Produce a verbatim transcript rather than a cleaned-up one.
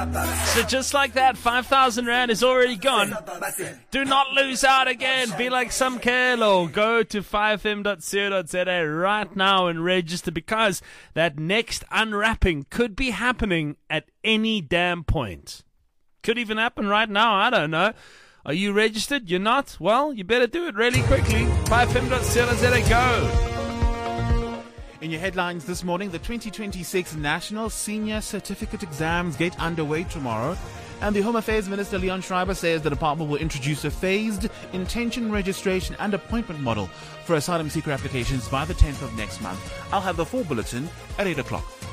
So just like that, five thousand Rand is already gone. Do not lose out again. Be like Samkelo. Go to five f m dot co dot za right now and register, because that next unwrapping could be happening at any damn point. Could even happen right now. I don't know. Are you registered? You're not? Well, you better do it really quickly. five f m dot co dot za. Go. In your headlines this morning, the twenty twenty-six National Senior Certificate Exams get underway tomorrow. And the Home Affairs Minister Leon Schreiber says the department will introduce a phased intention registration and appointment model for asylum seeker applications by the tenth of next month. I'll have the full bulletin at eight o'clock.